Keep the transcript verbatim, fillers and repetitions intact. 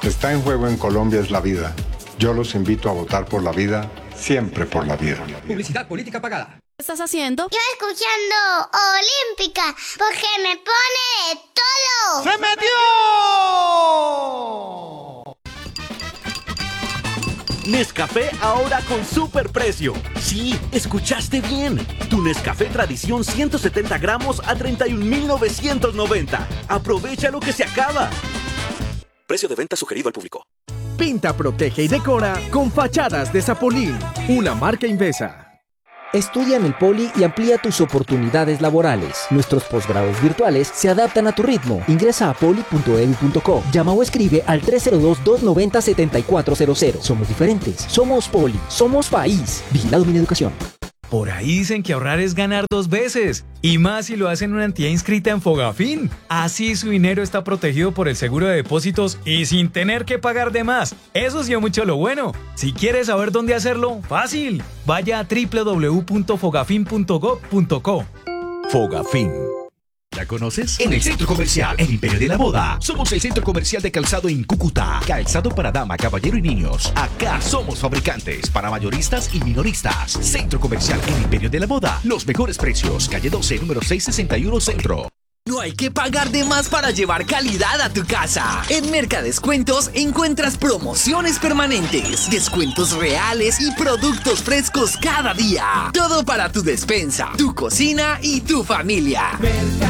que está en juego en Colombia es la vida. Yo los invito a votar por la vida, siempre por la vida. Publicidad política pagada. ¿Qué estás haciendo? Yo escuchando Olímpica, porque me pone de todo. ¡Se metió! Nescafé ahora con superprecio. Sí, escuchaste bien. Tu Nescafé Tradición ciento setenta gramos a treinta y un mil novecientos noventa. Aprovecha lo que se acaba. Precio de venta sugerido al público. Pinta, protege y decora con Fachadas de Zapolín, una marca Invesa. Estudia en el Poli y amplía tus oportunidades laborales. Nuestros posgrados virtuales se adaptan a tu ritmo. Ingresa a poli punto e d u punto co. Llama o escribe al tres cero dos, dos nueve cero, siete cuatro cero cero. Somos diferentes. Somos Poli. Somos país. Vigilado Mineducación. Por ahí dicen que ahorrar es ganar dos veces, y más si lo hacen una entidad inscrita en Fogafín. Así su dinero está protegido por el seguro de depósitos y sin tener que pagar de más. Eso sí es mucho lo bueno. Si quieres saber dónde hacerlo, fácil. Vaya a doble u doble u doble u punto fogafín punto gov punto co. Fogafín. ¿La conoces? En el Centro Comercial El Imperio de la Moda. Somos el centro comercial de calzado en Cúcuta. Calzado para dama, caballero y niños. Acá somos fabricantes para mayoristas y minoristas. Centro Comercial El Imperio de la Moda. Los mejores precios. Calle doce, número seiscientos sesenta y uno Centro. No hay que pagar de más para llevar calidad a tu casa. En Mercadescuentos encuentras promociones permanentes, descuentos reales y productos frescos cada día. Todo para tu despensa, tu cocina y tu familia. Mercadescuentos.